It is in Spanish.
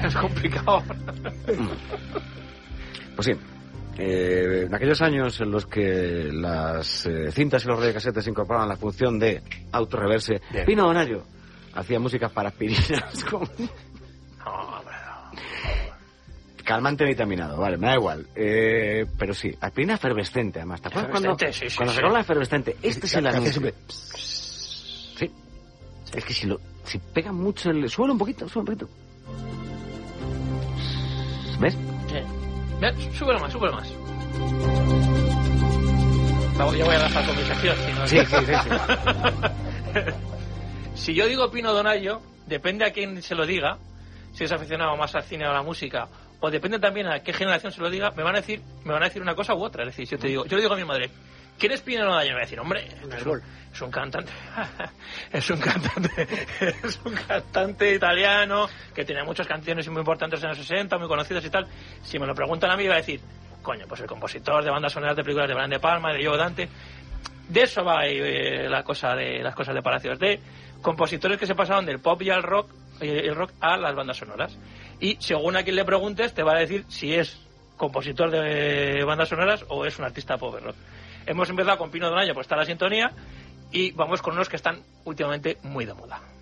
Es complicado. Pues sí. En aquellos años en los que las cintas y los radiocasetes incorporaban la función de autorreverse, Pino Donaggio hacía música para aspirinas con... Calmante vitaminado, vale, me da igual. Pero sí, aspirina efervescente, además. ¿Te acuerdas cuando sacó la efervescente? Este sí la anuncio. Sí. Es que si pega mucho el... Sube un poquito. ¿Ves? Sí. Súbelo más. Ya voy a dejar con mi sección, si no... Sí. Si yo digo Pino Donaggio, depende a quién se lo diga, si es aficionado más al cine o a la música, o depende también a qué generación se lo diga, me van a decir una cosa u otra. Es decir, si yo le digo a mi madre, ¿quién es Pino Donaggio? Me va a decir, hombre, es un cantante. Es un cantante italiano que tenía muchas canciones muy importantes en los 60, muy conocidas y tal. Si me lo preguntan a mí, va a decir, coño, pues el compositor de bandas sonoras de películas de Brian De Palma, de Joe Dante. De eso va las cosas de Palacios, de compositores que se pasaron del pop y el rock a las bandas sonoras. Y según a quien le preguntes, te va a decir si es compositor de bandas sonoras o es un artista pop y rock. Hemos empezado con Pino Donaggio, pues está la sintonía, y vamos con unos que están últimamente muy de moda.